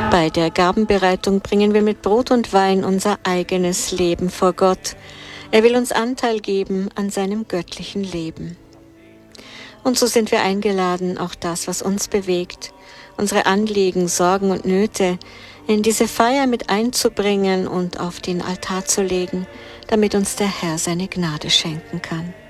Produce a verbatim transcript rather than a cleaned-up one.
Bei der Gabenbereitung bringen wir mit Brot und Wein unser eigenes Leben vor Gott. Er will uns Anteil geben an seinem göttlichen Leben. Und so sind wir eingeladen, auch das, was uns bewegt, unsere Anliegen, Sorgen und Nöte in diese Feier mit einzubringen und auf den Altar zu legen, damit uns der Herr seine Gnade schenken kann.